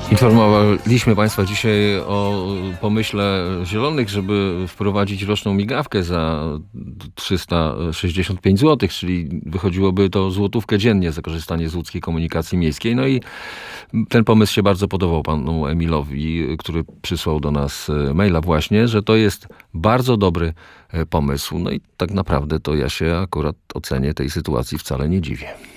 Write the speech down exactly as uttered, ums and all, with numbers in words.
Informowaliśmy Państwa dzisiaj o pomyśle Zielonych, żeby wprowadzić roczną migawkę za trzysta sześćdziesiąt pięć złotych, czyli wychodziłoby to złotówkę dziennie za korzystanie z łódzkiej komunikacji miejskiej. No i ten pomysł się bardzo podobał panu Emilowi, który przysłał do nas maila właśnie, że to jest bardzo dobry pomysł. No i tak naprawdę to ja się akurat ocenie tej sytuacji wcale nie dziwię.